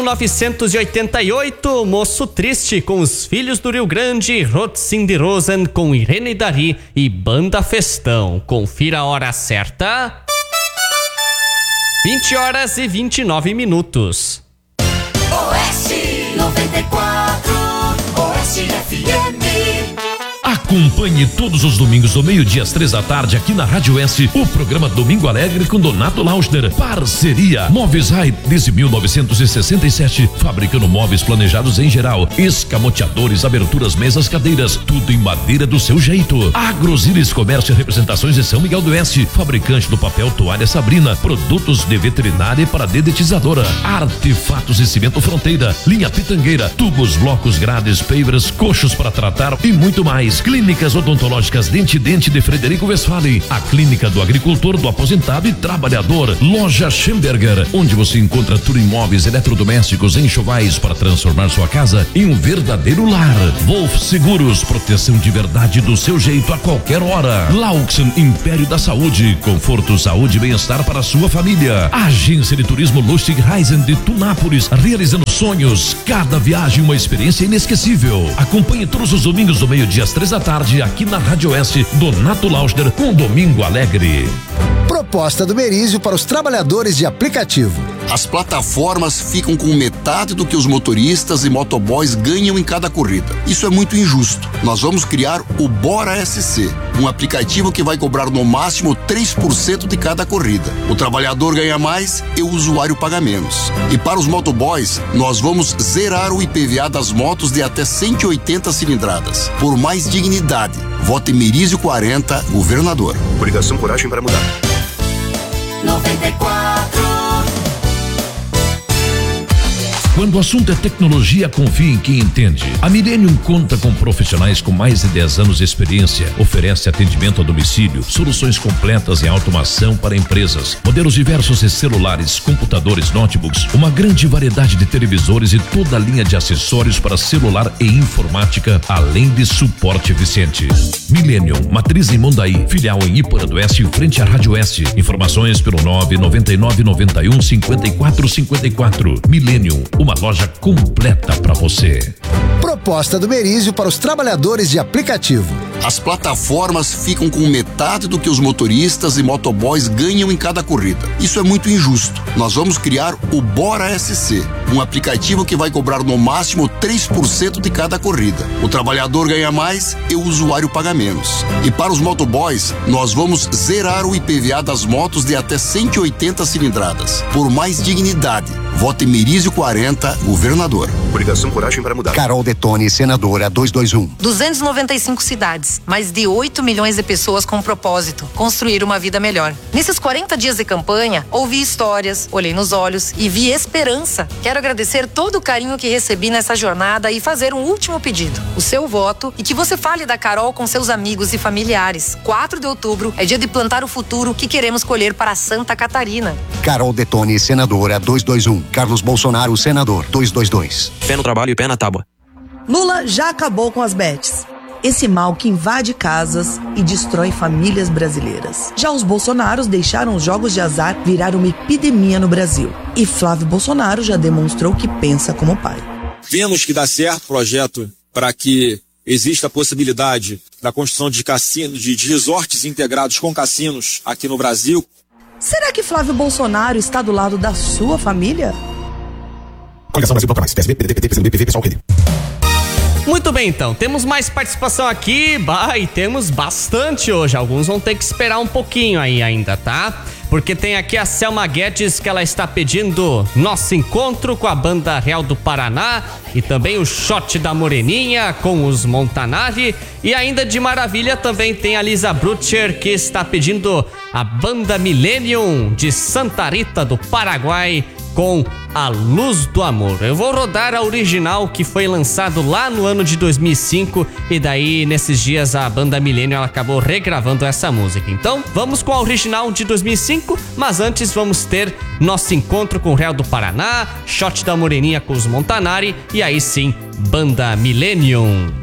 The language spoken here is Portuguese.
1988, Moço Triste com os Filhos do Rio Grande, Rotzindy Rosen com Irene Dari e Banda Festão. Confira a hora certa. 20h29. Oeste 94, Oeste FM. Acompanhe todos os domingos do meio-dia às 3 da tarde aqui na Rádio Oeste o programa Domingo Alegre com Donato Lauschner. Parceria Móveis Rai desde 1967, fabricando móveis planejados em geral, escamoteadores, aberturas, mesas, cadeiras, tudo em madeira do seu jeito. Agrosilis Comércio e Representações de São Miguel do Oeste, fabricante do papel toalha Sabrina, produtos de veterinária para dedetizadora, Artefatos e Cimento Fronteira, linha Pitangueira, tubos, blocos, grades, pavers, coxos para tratar e muito mais. Clínicas Odontológicas Dente de Frederico Westphalen, a clínica do agricultor, do aposentado e trabalhador. Loja Schemberger, onde você encontra tudo em móveis, eletrodomésticos, enxovais para transformar sua casa em um verdadeiro lar. Wolf Seguros, proteção de verdade do seu jeito a qualquer hora. Laux Império da Saúde, conforto, saúde e bem-estar para a sua família. Agência de Turismo Lustig Reisen de Tunápolis, realizando sonhos. Cada viagem uma experiência inesquecível. Acompanhe todos os domingos do meio-dia às 3 da tarde aqui na Rádio Oeste, Donato Lauschner com Domingo Alegre. Proposta do Merizio para os trabalhadores de aplicativo. As plataformas ficam com metade do que os motoristas e motoboys ganham em cada corrida. Isso é muito injusto. Nós vamos criar o Bora SC, um aplicativo que vai cobrar no máximo 3% de cada corrida. O trabalhador ganha mais e o usuário paga menos. E para os motoboys, nós vamos zerar o IPVA das motos de até 180 cilindradas. Por mais dignidade, vote Merizio 40, governador. Coligação Coragem para Mudar. 94. Quando o assunto é tecnologia, confie em quem entende. A Millennium conta com profissionais com mais de 10 anos de experiência. Oferece atendimento a domicílio, soluções completas em automação para empresas, modelos diversos de celulares, computadores, notebooks, uma grande variedade de televisores e toda a linha de acessórios para celular e informática, além de suporte eficiente. Millennium, matriz em Mondaí, filial em Iporã do Oeste, em frente à Rádio Oeste. Informações pelo 999915454. Millennium, uma loja completa para você. Proposta do Merizio para os trabalhadores de aplicativo. As plataformas ficam com metade do que os motoristas e motoboys ganham em cada corrida. Isso é muito injusto. Nós vamos criar o Bora SC, um aplicativo que vai cobrar no máximo 3% de cada corrida. O trabalhador ganha mais e o usuário paga menos. E para os motoboys, nós vamos zerar o IPVA das motos de até 180 cilindradas. Por mais dignidade, vote Merizio 40, governador. Coligação Coragem para Mudar. Carol Detone, senadora 221. 295 cidades, mais de 8 milhões de pessoas com um propósito: construir uma vida melhor. Nesses 40 dias de campanha, ouvi histórias, olhei nos olhos e vi esperança. Quero agradecer todo o carinho que recebi nessa jornada e fazer um último pedido: o seu voto, e que você fale da Carol com seus amigos e familiares. 4 de outubro é dia de plantar o futuro que queremos colher para Santa Catarina. Carol Detone, senadora 221. Carlos Bolsonaro, senador 222. Pé no trabalho e pé na tábua. Lula já acabou com as bets. Esse mal que invade casas e destrói famílias brasileiras. Já os Bolsonaros deixaram os jogos de azar virar uma epidemia no Brasil. E Flávio Bolsonaro já demonstrou que pensa como pai. Vemos que dá certo o projeto para que exista a possibilidade da construção de cassinos, de resorts integrados com cassinos aqui no Brasil. Será que Flávio Bolsonaro está do lado da sua família? Coligação Brasil Bloco Mais, PSB, PDT, PT, PCdoB, PV, Pessoal, Rede. Muito bem, então, temos mais participação aqui, e temos bastante hoje. Alguns vão ter que esperar um pouquinho aí ainda, tá? Porque tem aqui a Selma Guedes, que ela está pedindo nosso encontro com a Banda Real do Paraná e também o Shot da Moreninha com os Montanari. E ainda de maravilha também tem a Lisa Brutcher, que está pedindo a Banda Millennium de Santa Rita do Paraguai com A Luz do Amor. Eu vou rodar a original, que foi lançado lá no ano de 2005, e daí nesses dias a Banda Millennium ela acabou regravando essa música. Então vamos com a original de 2005, mas antes vamos ter nosso encontro com o Real do Paraná, Shot da Moreninha com os Montanari e aí sim Banda Millennium.